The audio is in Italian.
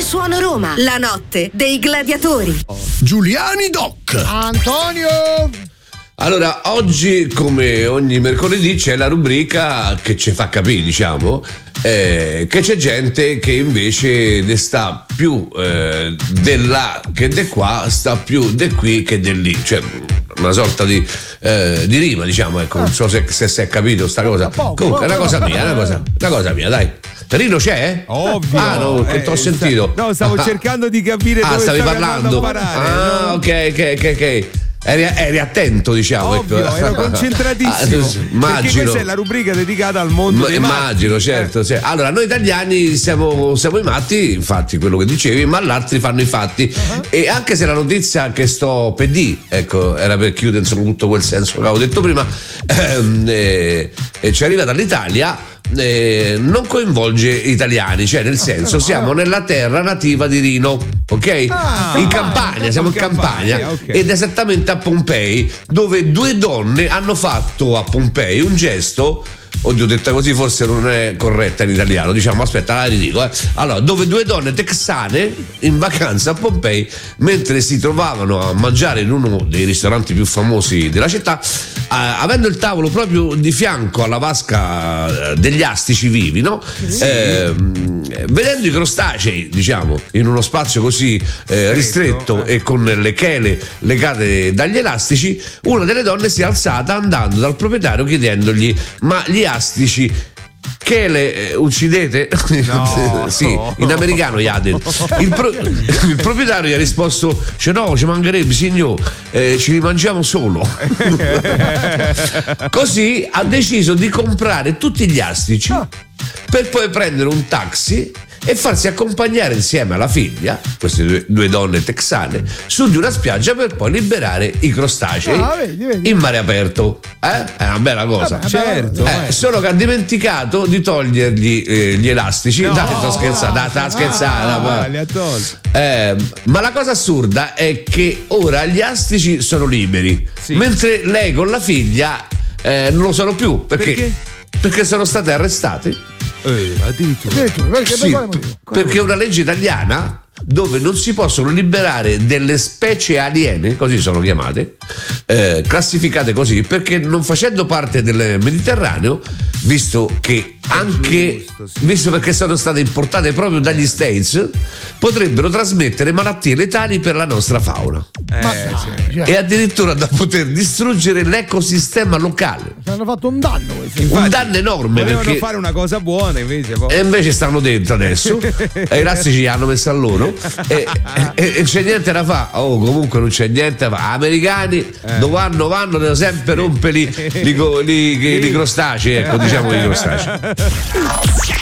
Mentre suono Roma, la notte dei gladiatori. Giuliani Doc. Antonio. Allora, oggi come ogni mercoledì c'è la rubrica che ci fa capire, diciamo, che c'è gente che invece ne sta più del là che de qua, sta più de qui che del lì, cioè una sorta di rima, diciamo, ecco, non so se si è capito sta cosa. Comunque è una cosa mia, dai. Rino c'è? Ovvio. Ah, no, che t'ho sentito. No, stavo cercando di capire dove stavi parlando. No? Ok. Eri attento, diciamo. Ovvio, ero concentratissimo. Immagino. Perché questa è la rubrica dedicata al mondo dei immagino, matti. certo. Allora, noi italiani siamo i matti, infatti, quello che dicevi, ma gli altri fanno i fatti. E anche se la notizia che sto per dire, ecco, era per chiudere insomma tutto quel senso che avevo detto prima, ci arriva dall'Italia. Non coinvolge italiani, cioè nel senso siamo nella terra nativa di Rino, ok? In Campania, siamo in Campania, okay. Ed esattamente a Pompei, dove due donne hanno fatto a Pompei un gesto. Oddio, detta così forse non è corretta in italiano, diciamo, aspetta, la ridico. Allora, dove due donne texane in vacanza a Pompei, mentre si trovavano a mangiare in uno dei ristoranti più famosi della città, avendo il tavolo proprio di fianco alla vasca degli astici vivi, no? Sì. Vedendo i crostacei, diciamo, in uno spazio così ristretto e con le chele legate dagli elastici, una delle donne si è alzata andando dal proprietario chiedendogli: ma gli astici che le uccidete? No. Sì, in americano gli ha detto. Il proprietario gli ha risposto: no, ci mancherebbe, signor, ci rimangiamo solo. Così ha deciso di comprare tutti gli astici per poi prendere un taxi e farsi accompagnare insieme alla figlia, queste due donne texane, su di una spiaggia per poi liberare i crostacei in mare aperto. È una bella cosa. Certo. Solo che ha dimenticato di togliergli gli elastici. No. Dai, sto scherzando, li ha tolti. ma la cosa assurda è che ora gli astici sono liberi, mentre lei con la figlia non lo sono più. Perché sono state arrestate. Addirittura. Perché è una legge italiana dove non si possono liberare delle specie aliene, così sono chiamate, classificate così, perché non facendo parte del Mediterraneo, visto perché sono state importate proprio dagli States, potrebbero trasmettere malattie letali per la nostra fauna. E addirittura da poter distruggere l'ecosistema locale. Ci hanno fatto un danno questi. Un danno enorme, volevano perché fare una cosa buona invece. E invece stanno dentro adesso e i elastici hanno messo a loro e c'è niente da fare. Comunque non c'è niente da fare. Americani dove vanno devono sempre rompere i crostacei, ecco, diciamo i crostacei.